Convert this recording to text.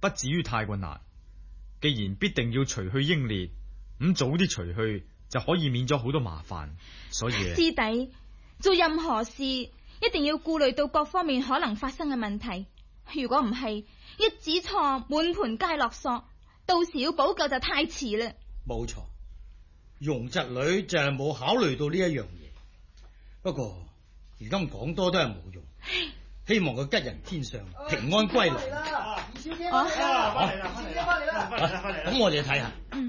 不至於太過難。既然必定要除去英烈，咁早啲除去就可以免咗好多麻煩。所以師弟做任何事一定要顧慮到各方面可能發生嘅問題，如果唔係一指錯滿盤皆落索，到時要補救就太遲啦。 冇錯，容侄女就係冇考慮到呢一樣嘢。不過如今講多都係冇用，希望佢吉人天相，平安歸來。 二小姐翻嚟啦！翻嚟啦！翻嚟啦！ 咁我哋睇下。